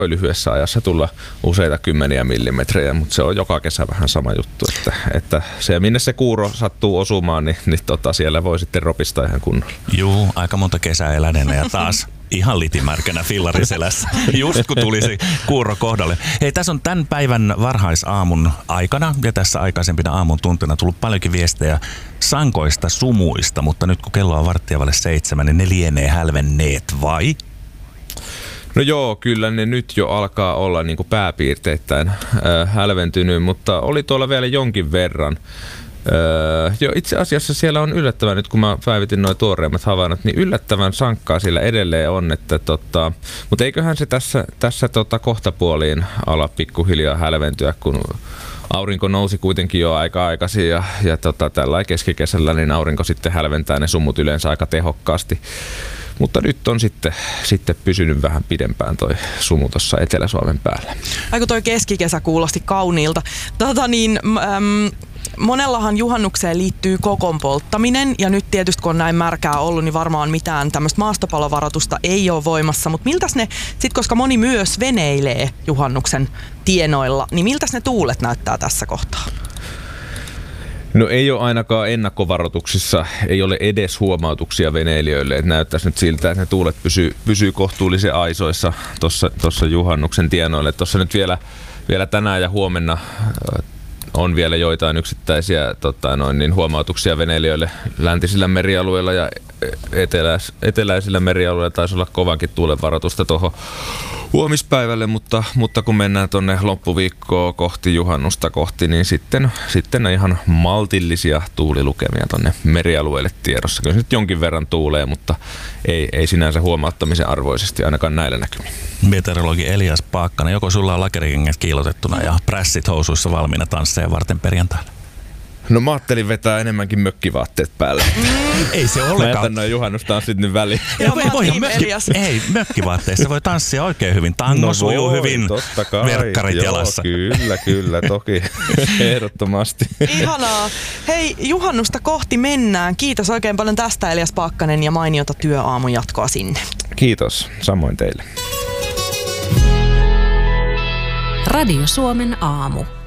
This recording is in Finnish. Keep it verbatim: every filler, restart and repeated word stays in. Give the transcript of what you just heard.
lyhyessä ajassa tulla useita kymmeniä millimetrejä, mutta se on joka kesä vähän sama juttu, että, että se minne se kuuro sattuu osumaan, niin, niin tota, siellä voi sitten ropista ihan kunnolla. Juu, aika monta kesää eläneenä ja taas ihan litimärkänä fillariselässä, just kun tuli se kuuro kohdalle. Hei, tässä on tämän päivän varhaisaamun aikana ja tässä aikaisempina aamun tuntina tullut paljonkin viestejä sankoista sumuista, mutta nyt kun kello on varttia vaille seitsemän, niin ne lienee hälvenneet, vai? No joo, kyllä ne nyt jo alkaa olla niin kuin pääpiirteittäin äh, hälventynyt, mutta oli tuolla vielä jonkin verran. Öö, jo, itse asiassa siellä on yllättävän, nyt kun mä päivitin nuo tuoreimmat havainnot, niin yllättävän sankkaa sillä edelleen on, että tota, mutta eiköhän se tässä, tässä tota kohtapuoliin ala pikkuhiljaa hälventyä, kun aurinko nousi kuitenkin jo aika aikaisin ja, ja tota, tällä keskikesällä niin aurinko sitten hälventää ne sumut yleensä aika tehokkaasti. Mutta nyt on sitten, sitten pysynyt vähän pidempään toi sumu tuossa Etelä-Suomen päällä. Aiku toi keskikesä kuulosti kauniilta. Tota niin, äm, monellahan juhannukseen liittyy kokon polttaminen ja nyt tietysti kun on näin märkää ollut, niin varmaan mitään tämmöistä maastopalovaroitusta ei ole voimassa. Mutta miltäs ne, sit koska moni myös veneilee juhannuksen tienoilla, niin miltäs ne tuulet näyttää tässä kohtaa? No ei ole ainakaan ennakkovaroituksissa, ei ole edes huomautuksia veneilijöille, että näyttäisi nyt siltä, että ne tuulet pysyy, pysyy kohtuullisen aisoissa tuossa juhannuksen tienoille. Tuossa nyt vielä, vielä tänään ja huomenna on vielä joitain yksittäisiä tota, noin, niin huomautuksia veneilijöille läntisillä merialueilla ja eteläis, eteläisillä merialueilla taisi olla kovankin tuulenvaroitusta tuohon huomispäivälle, mutta, mutta kun mennään tuonne loppuviikkoa kohti, juhannusta kohti, niin sitten, sitten ihan maltillisia tuulilukemia tuonne merialueelle tiedossa. Kyllä nyt jonkin verran tuulee, mutta ei, ei sinänsä huomauttamisen arvoisesti ainakaan näillä näkymin. Meteorologi Elias Paakkanen, joko sulla on lakerikengät kiilotettuna ja prässit housuissa valmiina tansseja varten perjantaina? No mä ajattelin vetää enemmänkin mökkivaatteet päälle. Mm. Ei se ollenkaan. Mä jätän noin juhannustanssit nyt väliin. Joo, voi, voi, mökki, ei, mökkivaatteissa voi tanssia oikein hyvin. Tango no sujuu voi, hyvin, verkkarit joo, jalassa. Kyllä, kyllä, toki. Ehdottomasti. Ihanaa. Hei, juhannusta kohti mennään. Kiitos oikein paljon tästä Elias Paakkanen ja mainiota työaamun jatkoa sinne. Kiitos, samoin teille. Radio Suomen aamu.